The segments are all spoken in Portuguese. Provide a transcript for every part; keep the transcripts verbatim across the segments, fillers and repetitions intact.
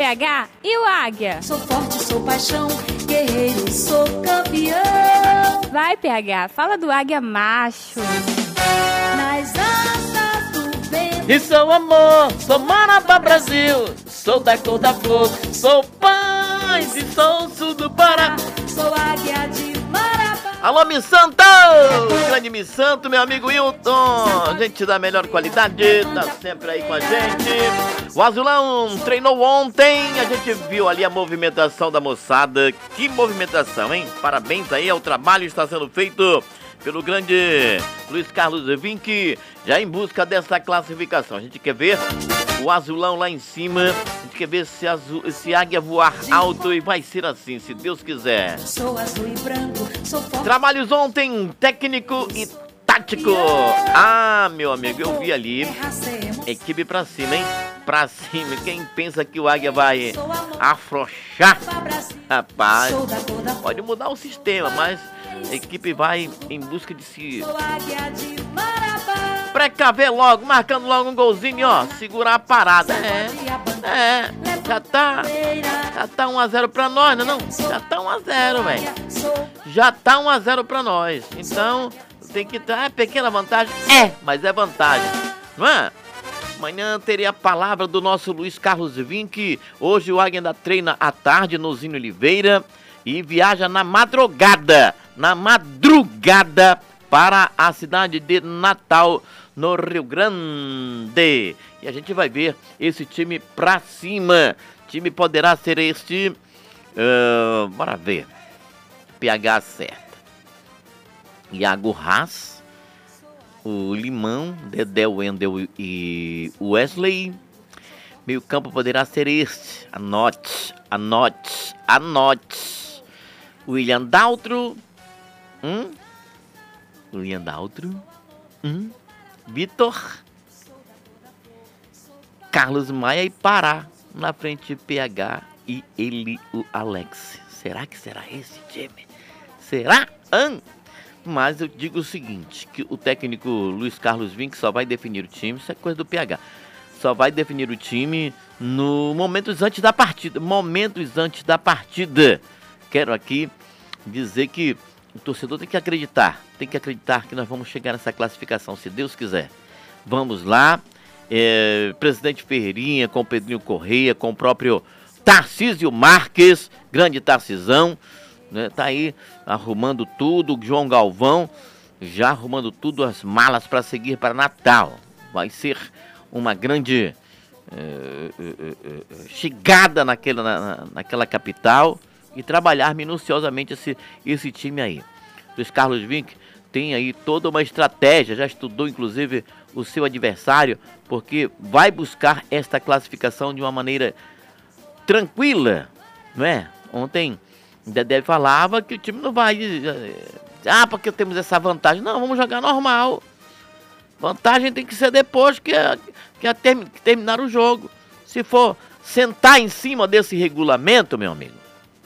H e o Águia. Sou forte, sou paixão, guerreiro, sou campeão. Vai, P H, fala do Águia macho. Nas asas do vento. E sou amor, sou Marabá Brasil, sou da cor da flor, sou paz e sou sul do Pará. Sou águia de Marabá. Alô, Miss Santo! Grande Miss Santo, meu amigo Hilton. Gente da melhor qualidade, tá sempre aí com a gente. O Azulão treinou ontem, a gente viu ali a movimentação da moçada. Que movimentação, hein? Parabéns aí ao trabalho que está sendo feito pelo grande Luiz Carlos Vinck, já em busca dessa classificação. A gente quer ver o Azulão lá em cima, a gente quer ver esse, azul, esse águia voar alto e vai ser assim, se Deus quiser. Sou azul e branco, sou forte. Trabalhos ontem, técnico e tático. Ah, meu amigo, eu vi ali, equipe pra cima, hein? Pra cima, quem pensa que o águia vai afrouxar? Rapaz, pode mudar o sistema, mas a equipe vai em busca de se precaver logo, marcando logo um golzinho, ó, segurar a parada. É, é, já tá, já tá um a zero pra nós, não é não? Já tá um a zero, velho. Já tá um a zero pra nós. Então, tem que ter, é pequena vantagem? É, mas é vantagem, não é? Amanhã teria a palavra do nosso Luiz Carlos Vinck. Hoje o Águia ainda treina à tarde no Zinho Oliveira e viaja na madrugada, na madrugada para a cidade de Natal, no Rio Grande. E a gente vai ver esse time pra cima. O time poderá ser este... Uh, bora ver. P H certa. Iago Haas, o Limão, Dedé, Wendel e Wesley. Meio campo poderá ser este. Anote, anote, anote. William Daltro. Hum? William Daltro. Hum? Vitor. Carlos Maia e Pará. Na frente de P H e ele, o Alex. Será que será esse time? Será? Hum? Mas eu digo o seguinte, que o técnico Luiz Carlos Vinck só vai definir o time, isso é coisa do P H. Só vai definir o time no momentos antes da partida. Momentos antes da partida. Quero aqui dizer que o torcedor tem que acreditar. Tem que acreditar que nós vamos chegar nessa classificação, se Deus quiser. Vamos lá. É, Presidente Ferreirinha, com o Pedrinho Correia, com o próprio Tarcísio Marques, grande Tarcisão. Né, tá aí arrumando tudo, João Galvão já arrumando tudo, as malas para seguir para Natal. Vai ser uma grande é, é, é, chegada naquela, na, naquela capital e trabalhar minuciosamente esse, esse time aí. Luiz Carlos Vinck tem aí toda uma estratégia, já estudou inclusive o seu adversário, porque vai buscar esta classificação de uma maneira tranquila, não é? Ontem Dedé falava que o time não vai... Ah, porque temos essa vantagem. Não, vamos jogar normal. Vantagem tem que ser depois que, que, a term, que terminar o jogo. Se for sentar em cima desse regulamento, meu amigo,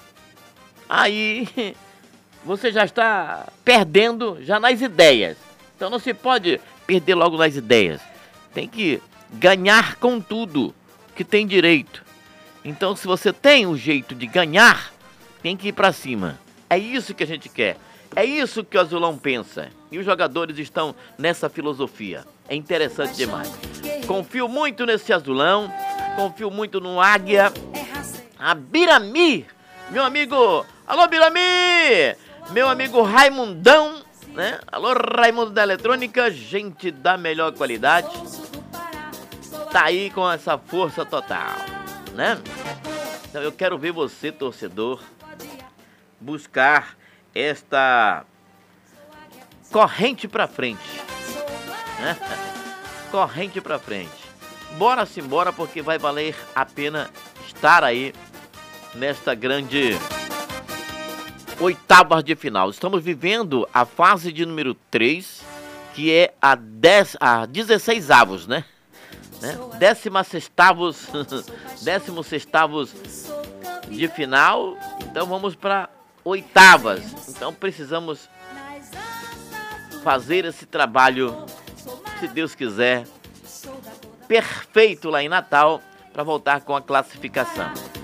aí você já está perdendo já nas ideias. Então não se pode perder logo nas ideias. Tem que ganhar com tudo que tem direito. Então se você tem um jeito de ganhar, tem que ir pra cima. É isso que a gente quer. É isso que o Azulão pensa. E os jogadores estão nessa filosofia. É interessante demais. Confio muito nesse Azulão. Confio muito no Águia. A Birami. Meu amigo. Alô, Birami. Meu amigo Raimundão. Né? Alô, Raimundo da Eletrônica. Gente da melhor qualidade. Tá aí com essa força total. Né? Então eu quero ver você, torcedor, buscar esta corrente pra frente, né? Corrente pra frente. Bora-se embora, porque vai valer a pena estar aí nesta grande oitavas de final. Estamos vivendo a fase de número três, que é a, dez, a dezesseis avos, né? né? Décima sextavos, décimo sextavos de final. Então vamos para oitavas. Então precisamos fazer esse trabalho, se Deus quiser, perfeito lá em Natal, para voltar com a classificação.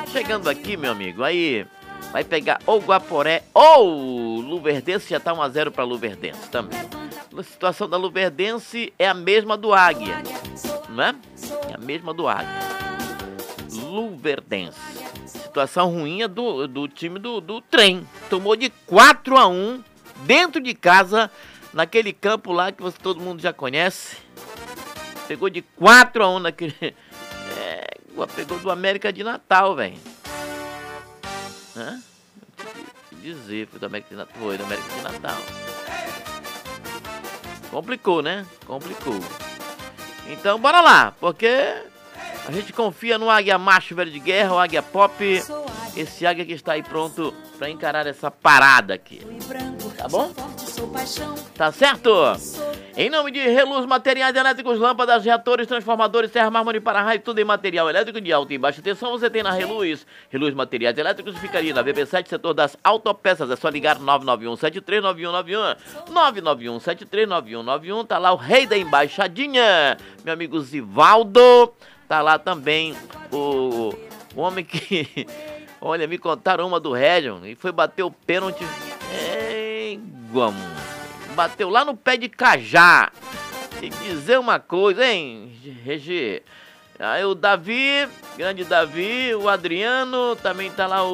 chegando aqui, meu amigo, aí vai pegar ou Guaporé ou Luverdense, já tá um a zero pra Luverdense também. A situação da Luverdense é a mesma do Águia, não é? É a mesma do Águia. Luverdense. Situação ruim é do, do time do, do trem. Tomou de quatro a um dentro de casa, naquele campo lá que você, todo mundo já conhece. Pegou de quatro a um naquele... É, pegou do América de Natal, velho. Hã? Te dizer, foi do América de Natal. Foi do América de Natal. Complicou, né? Complicou. Então, bora lá, porque a gente confia no Águia Macho Velho de Guerra, o Águia Pop. Esse águia que está aí pronto pra encarar essa parada aqui. Tá bom? Tá certo? Em nome de Reluz Materiais Elétricos, lâmpadas, reatores, transformadores, serra, mármore, para-raio, tudo em material elétrico de alta e baixa tensão, você tem na Reluz. Reluz Materiais Elétricos ficaria na V B sete, setor das autopeças. É só ligar nove nove um sete três nove um nove um, nove nove um sete três nove um nove um. Tá lá o rei da embaixadinha, meu amigo Zivaldo. Tá lá também o, o homem que... Olha, me contaram uma do Région e foi bater o pênalti. Égua, bateu lá no pé de Cajá. E dizer uma coisa, hein, Regi? Aí o Davi, grande Davi, o Adriano, também tá lá o...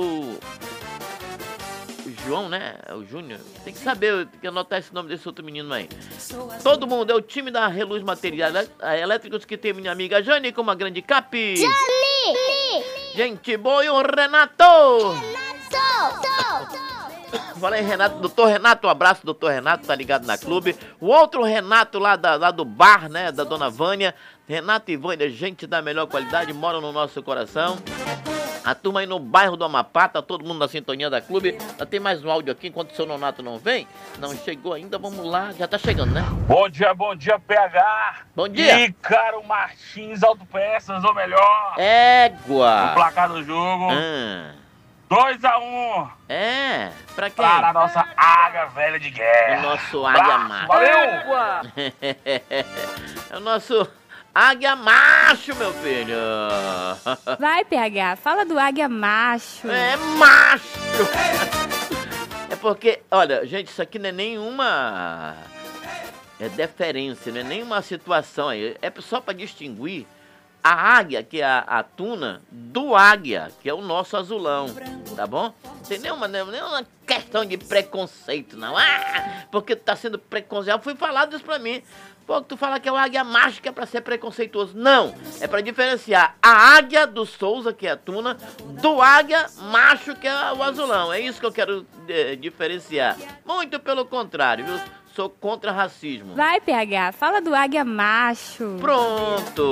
O João, né? O Júnior. Tem que saber, tem que anotar esse nome desse outro menino aí. Todo mundo, é o time da Reluz Materiais Elétricos, que tem minha amiga Jane com uma grande cap. Jane! Gente boa, e o Renato! Renato! Falei, Renato, doutor Renato, um abraço, doutor Renato, tá ligado na clube. O outro Renato lá, da, lá do bar, né, da dona Vânia. Renato e Vânia, gente da melhor qualidade, moram no nosso coração. A turma aí no bairro do Amapá, tá todo mundo na sintonia da clube. Já tem mais um áudio aqui, enquanto o seu Nonato não vem. Não chegou ainda, vamos lá, já tá chegando, né? Bom dia, bom dia, P H. Bom dia. Ícaro Martins Autopeças, ou melhor. Égua. O placar do jogo. Ah. dois a um. É, pra quem? Para a nossa Águia Velha de Guerra. O nosso Águia Macho. Valeu. É o nosso... Águia Macho, meu filho. Vai, P H, fala do Águia Macho. É macho. É porque, olha, gente, isso aqui não é nenhuma... É deferência, não é nenhuma situação aí. É só para distinguir a águia, que é a, a tuna, do águia, que é o nosso azulão, tá bom? Não tem nenhuma, nenhuma questão de preconceito, não. Ah, porque tu tá sendo preconceituoso. Fui falado isso pra mim. Pô, tu fala que é o águia macho, que é pra ser preconceituoso. Não, é pra diferenciar a águia do Souza, que é a tuna, do águia macho, que é o azulão. É isso que eu quero é, diferenciar. Muito pelo contrário, viu? Sou contra racismo. Vai, P H, fala do Águia Macho. Pronto.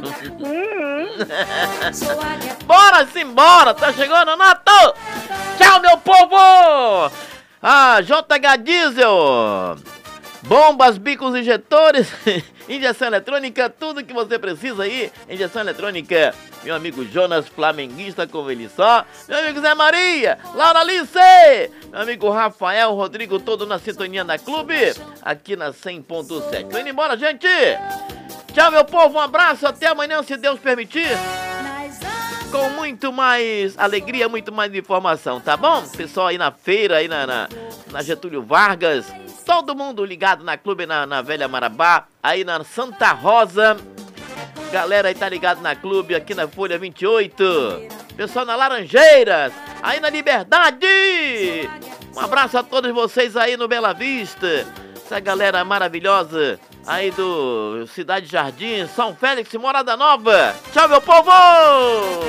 Bora simbora, tá chegando, Nato? Tchau, meu povo. Ah, J H Diesel. Bombas, bicos, injetores, injeção eletrônica, tudo que você precisa aí. Injeção eletrônica, meu amigo Jonas, flamenguista como ele só. Meu amigo Zé Maria, Laura Alice, meu amigo Rafael, Rodrigo, todo na sintonia da clube, aqui na cem ponto sete. Tô indo embora, gente. Tchau, meu povo, um abraço, até amanhã, se Deus permitir. Com muito mais alegria, muito mais informação, tá bom? Pessoal aí na feira, aí na, na, na Getúlio Vargas. Todo mundo ligado na clube, na, na Velha Marabá, aí na Santa Rosa. Galera aí tá ligado na clube, aqui na Folha vinte e oito. Pessoal na Laranjeiras, aí na Liberdade. Um abraço a todos vocês aí no Bela Vista. Essa galera maravilhosa aí do Cidade Jardim, São Félix, Morada Nova. Tchau, meu povo!